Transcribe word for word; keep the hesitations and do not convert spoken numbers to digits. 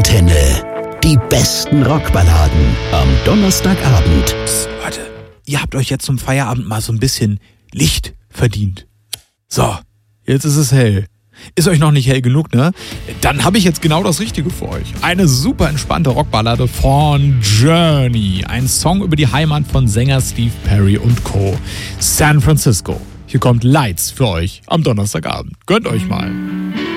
Antenne. Die besten Rockballaden am Donnerstagabend. Psst, warte, ihr habt euch jetzt zum Feierabend mal so ein bisschen Licht verdient. So, jetzt ist es hell. Ist euch noch nicht hell genug, ne? Dann habe ich jetzt genau das Richtige für euch. Eine super entspannte Rockballade von Journey. Ein Song über die Heimat von Sänger Steve Perry und Co. San Francisco. Hier kommt Lights für euch am Donnerstagabend. Gönnt euch mal.